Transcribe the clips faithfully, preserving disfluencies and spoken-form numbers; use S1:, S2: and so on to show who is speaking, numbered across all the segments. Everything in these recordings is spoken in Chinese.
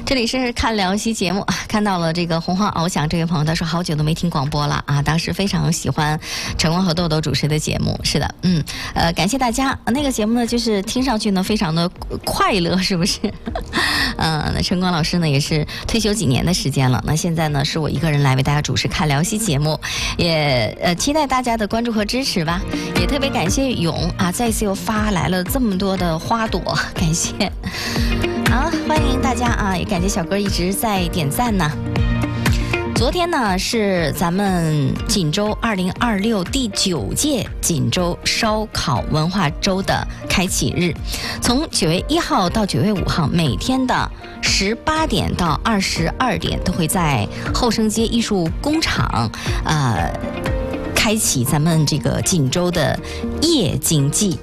S1: 这里是看聊西节目，看到了这个洪荒翱翔这位朋友，他说好久都没听广播了啊，当时非常喜欢陈光和豆豆主持的节目。是的，嗯，呃，感谢大家。那个节目呢，就是听上去呢非常的快乐，是不是？嗯、呃，那陈光老师呢也是退休几年的时间了，那现在呢是我一个人来为大家主持看聊西节目，也呃期待大家的关注和支持吧。也特别感谢勇啊，再次又发来了这么多的花朵，感谢。好，欢迎大家啊！也感谢小哥一直在点赞呢。昨天呢是咱们锦州二零二六第九届锦州烧烤文化周的开启日，从九月一号到九月五号，每天的十八点到二十二点都会在后生街艺术工厂，呃，开启咱们这个锦州的夜经济。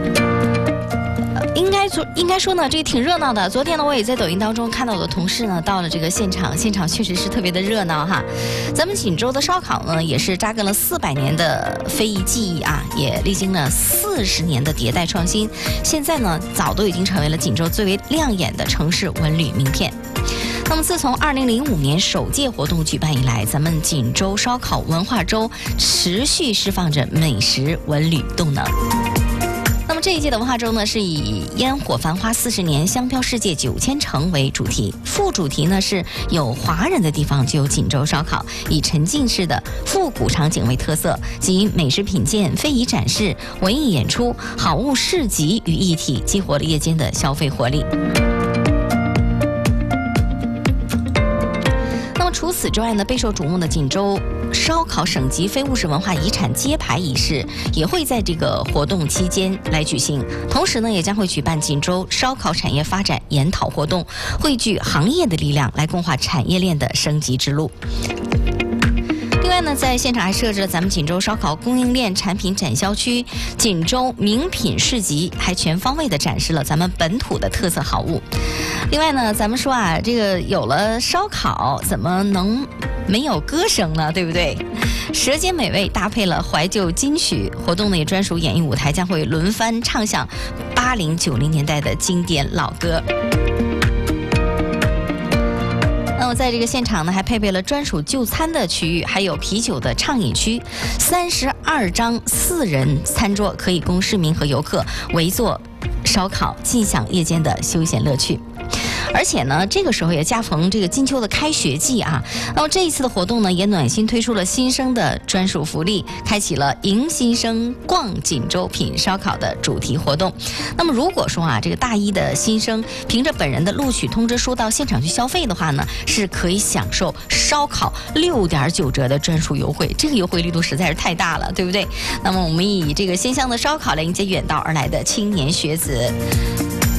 S1: 应该说，应该说呢，这挺热闹的。昨天呢，我也在抖音当中看到我的同事呢到了这个现场，现场确实是特别的热闹哈。咱们锦州的烧烤呢，也是扎根了四百年的非遗技艺啊，也历经了四十年的迭代创新，现在呢，早都已经成为了锦州最为亮眼的城市文旅名片。那么，自从二零零五年首届活动举办以来，咱们锦州烧烤文化周持续释放着美食文旅动能。那么这一届的文化周呢，是以烟火繁花四十年，香飘世界九千城为主题，副主题呢是有华人的地方就有锦州烧烤，以沉浸式的复古场景为特色，集美食品鉴、非遗展示、文艺演出、好物市集于一体，激活了夜间的消费活力。除此之外呢，备受瞩目的锦州烧烤省级非物质文化遗产揭牌仪式也会在这个活动期间来举行，同时呢，也将会举办锦州烧烤产业发展研讨活动，汇聚行业的力量来共话产业链的升级之路。另外呢，在现场还设置了咱们锦州烧烤供应链产品展销区、锦州名品市集，还全方位的展示了咱们本土的特色好物。另外呢，咱们说啊，这个有了烧烤，怎么能没有歌声呢？对不对？舌尖美味搭配了怀旧金曲，活动呢也专属演艺舞台将会轮番唱响八零九零年代的经典老歌。那么在这个现场呢，还配备了专属就餐的区域，还有啤酒的畅饮区，三十二张四人餐桌可以供市民和游客围坐烧烤，尽享夜间的休闲乐趣。而且呢，这个时候也恰逢这个金秋的开学季啊。那么这一次的活动呢，也暖心推出了新生的专属福利，开启了迎新生逛锦州品烧烤的主题活动。那么如果说啊，这个大一的新生凭着本人的录取通知书到现场去消费的话呢，是可以享受烧烤六点九折的专属优惠。这个优惠力度实在是太大了，对不对？那么我们以这个鲜香的烧烤来迎接远道而来的青年学子。